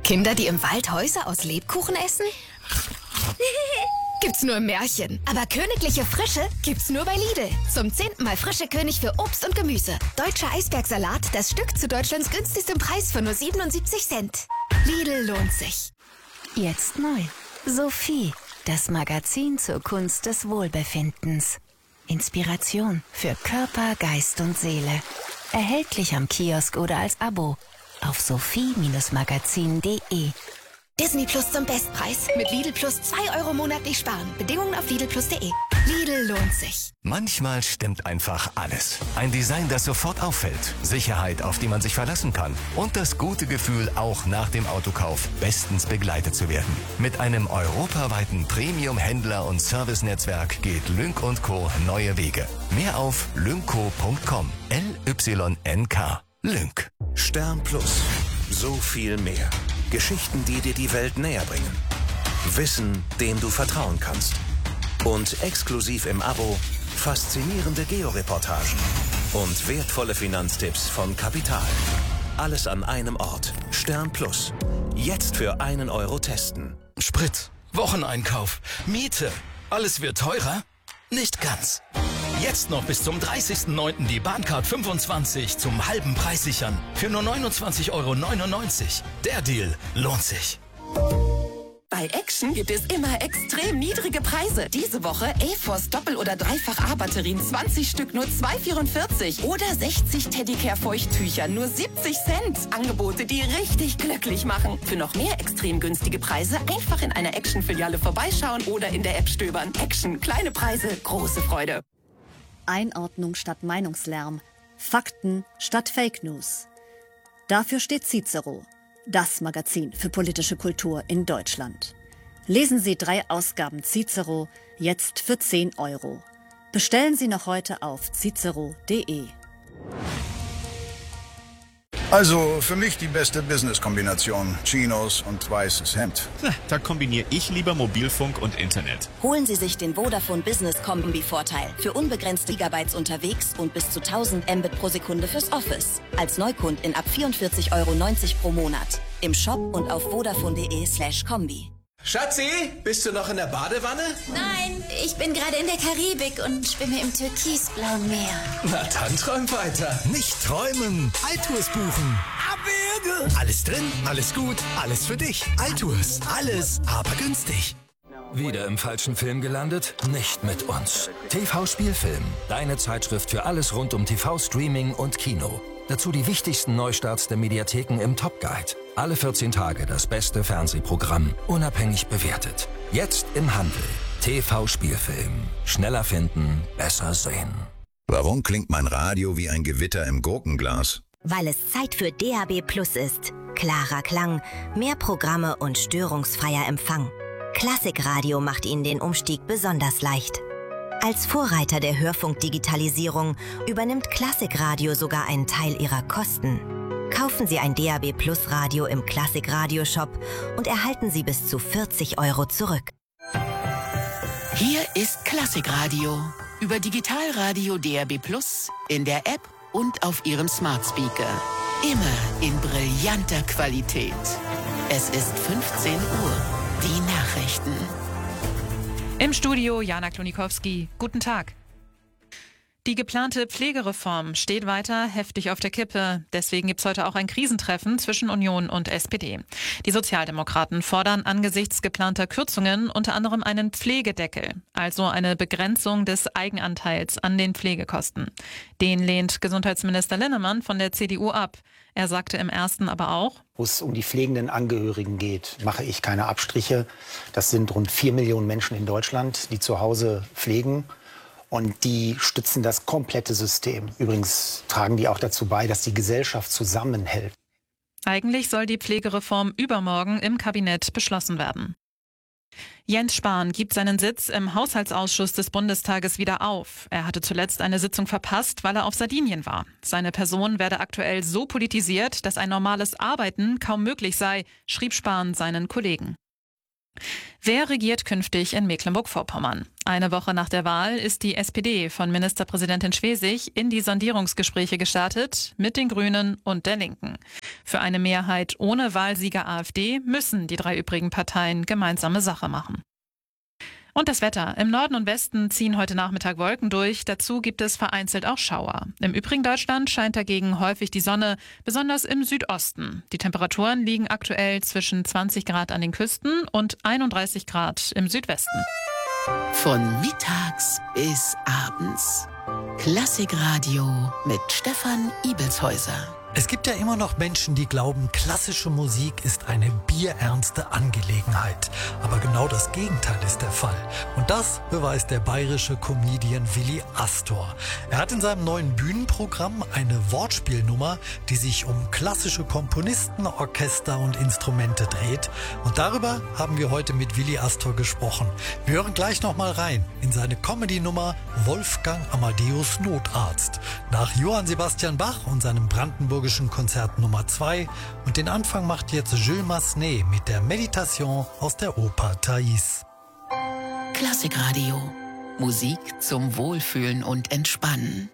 Kinder, die im Wald Häuser aus Lebkuchen essen? Gibt's nur im Märchen. Aber königliche Frische gibt's nur bei Lidl. Zum 10. Mal frische König für Obst und Gemüse. Deutscher Eisbergsalat, das Stück zu Deutschlands günstigstem Preis für nur 77 Cent. Lidl lohnt sich. Jetzt neu. Sophie, das Magazin zur Kunst des Wohlbefindens. Inspiration für Körper, Geist und Seele. Erhältlich am Kiosk oder als Abo auf sophie-magazin.de. Disney Plus zum Bestpreis. Mit Lidl Plus 2 Euro monatlich sparen. Bedingungen auf lidlplus.de. Lidl lohnt sich. Manchmal stimmt einfach alles. Ein Design, das sofort auffällt. Sicherheit, auf die man sich verlassen kann. Und das gute Gefühl, auch nach dem Autokauf bestens begleitet zu werden. Mit einem europaweiten Premium-Händler- und Servicenetzwerk geht Lynk & Co. neue Wege. Mehr auf lynco.com. LYNK. Lynk. Stern Plus. So viel mehr. Geschichten, die dir die Welt näher bringen. Wissen, dem du vertrauen kannst. Und exklusiv im Abo faszinierende Georeportagen und wertvolle Finanztipps von Kapital. Alles an einem Ort. Stern Plus. Jetzt für 1 Euro testen. Sprit, Wocheneinkauf, Miete. Alles wird teurer? Nicht ganz. Jetzt noch bis zum 30.09. die Bahncard 25 zum halben Preis sichern. Für nur 29,99 Euro. Der Deal lohnt sich. Bei Action gibt es immer extrem niedrige Preise. Diese Woche A-Force Doppel- oder Dreifach-A-Batterien 20 Stück nur 2,44. Oder 60 Teddicare-Feuchttücher nur 70 Cent. Angebote, die richtig glücklich machen. Für noch mehr extrem günstige Preise einfach in einer Action-Filiale vorbeischauen oder in der App stöbern. Action, kleine Preise, große Freude. Einordnung statt Meinungslärm. Fakten statt Fake News. Dafür steht Cicero, das Magazin für politische Kultur in Deutschland. Lesen Sie 3 Ausgaben Cicero jetzt für 10 Euro. Bestellen Sie noch heute auf cicero.de. Also für mich die beste Business-Kombination. Chinos und weißes Hemd. Da kombiniere ich lieber Mobilfunk und Internet. Holen Sie sich den Vodafone Business Kombi-Vorteil. Für unbegrenzte Gigabytes unterwegs und bis zu 1000 Mbit pro Sekunde fürs Office. Als Neukundin ab 44,90 Euro pro Monat. Im Shop und auf vodafone.de/Kombi. Schatzi, bist du noch in der Badewanne? Nein, ich bin gerade in der Karibik und schwimme im türkisblauen Meer. Na dann träum weiter. Nicht träumen, Altours buchen. Abwürge! Alles drin, alles gut, alles für dich. Altours, alles, aber günstig. Wieder im falschen Film gelandet? Nicht mit uns. TV Spielfilm, deine Zeitschrift für alles rund um TV, Streaming und Kino. Dazu die wichtigsten Neustarts der Mediatheken im Top Guide. Alle 14 Tage das beste Fernsehprogramm, unabhängig bewertet. Jetzt im Handel. TV Spielfilm. Schneller finden, besser sehen. Warum klingt mein Radio wie ein Gewitter im Gurkenglas? Weil es Zeit für DAB Plus ist. Klarer Klang, mehr Programme und störungsfreier Empfang. Klassikradio macht Ihnen den Umstieg besonders leicht. Als Vorreiter der Hörfunkdigitalisierung übernimmt Klassikradio sogar einen Teil Ihrer Kosten. Kaufen Sie ein DAB Plus Radio im Klassikradio-Shop und erhalten Sie bis zu 40 Euro zurück. Hier ist Klassikradio. Über Digitalradio DAB Plus, in der App und auf Ihrem Smart Speaker. Immer in brillanter Qualität. Es ist 15 Uhr. Die Nachrichten. Im Studio Jana Klonikowski. Guten Tag. Die geplante Pflegereform steht weiter heftig auf der Kippe. Deswegen gibt es heute auch ein Krisentreffen zwischen Union und SPD. Die Sozialdemokraten fordern angesichts geplanter Kürzungen unter anderem einen Pflegedeckel, also eine Begrenzung des Eigenanteils an den Pflegekosten. Den lehnt Gesundheitsminister Linnemann von der CDU ab. Er sagte im ersten aber auch: Wo es um die pflegenden Angehörigen geht, mache ich keine Abstriche. Das sind rund 4 Millionen Menschen in Deutschland, die zu Hause pflegen. Und die stützen das komplette System. Übrigens tragen die auch dazu bei, dass die Gesellschaft zusammenhält. Eigentlich soll die Pflegereform übermorgen im Kabinett beschlossen werden. Jens Spahn gibt seinen Sitz im Haushaltsausschuss des Bundestages wieder auf. Er hatte zuletzt eine Sitzung verpasst, weil er auf Sardinien war. Seine Person werde aktuell so politisiert, dass ein normales Arbeiten kaum möglich sei, schrieb Spahn seinen Kollegen. Wer regiert künftig in Mecklenburg-Vorpommern? Eine Woche nach der Wahl ist die SPD von Ministerpräsidentin Schwesig in die Sondierungsgespräche gestartet mit den Grünen und der Linken. Für eine Mehrheit ohne Wahlsieger AfD müssen die 3 übrigen Parteien gemeinsame Sache machen. Und das Wetter. Im Norden und Westen ziehen heute Nachmittag Wolken durch. Dazu gibt es vereinzelt auch Schauer. Im übrigen Deutschland scheint dagegen häufig die Sonne, besonders im Südosten. Die Temperaturen liegen aktuell zwischen 20 Grad an den Küsten und 31 Grad im Südwesten. Von mittags bis abends. Klassikradio mit Stefan Ibelshäuser. Es gibt ja immer noch Menschen, die glauben, klassische Musik ist eine bierernste Angelegenheit. Aber genau das Gegenteil ist der Fall. Und das beweist der bayerische Comedian Willi Astor. Er hat in seinem neuen Bühnenprogramm eine Wortspielnummer, die sich um klassische Komponisten, Orchester und Instrumente dreht. Und darüber haben wir heute mit Willi Astor gesprochen. Wir hören gleich nochmal rein in seine Comedy-Nummer Wolfgang Amadeus Notarzt. Nach Johann Sebastian Bach und seinem Brandenburger Konzert Nummer 2 und den Anfang macht jetzt Jules Massenet mit der Meditation aus der Oper Thais. Klassikradio. Musik zum Wohlfühlen und Entspannen.